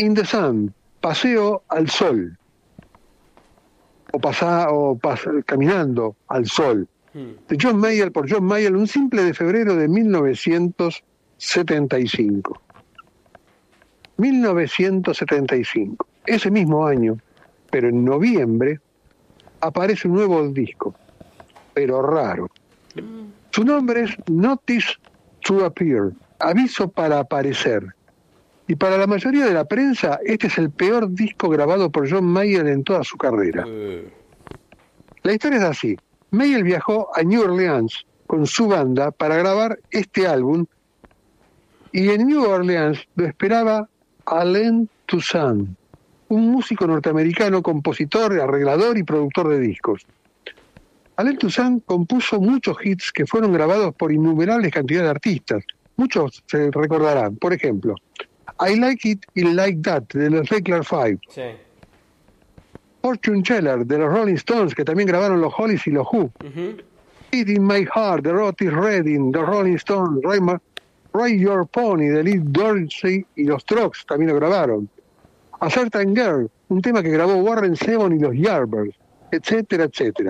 in the Sun, Paseo al Sol, Caminando al Sol, de John Mayall por John Mayall, un simple de febrero de 1975. 1975. Ese mismo año, pero en noviembre, aparece un nuevo disco, pero raro. Su nombre es Notice to Appear, aviso para aparecer. Y para la mayoría de la prensa, este es el peor disco grabado por John Mayall en toda su carrera. La historia es así. Mayall viajó a New Orleans con su banda para grabar este álbum, y en New Orleans lo esperaba Alain Toussaint, un músico norteamericano, compositor, arreglador y productor de discos. Alain Toussaint compuso muchos hits que fueron grabados por innumerables cantidades de artistas. Muchos se recordarán. Por ejemplo, I Like It Like That, de los Regular Five. Sí. Fortune Teller, de los Rolling Stones, que también grabaron los Hollies y los Who. It in My Heart, de Otis Redding, de Rolling Stones. Ride Your Pony, de Lee Dorsey y los Trucks también lo grabaron. A Certain Girl, un tema que grabó Warren Zevon y los Yardbirds, etcétera, etcétera.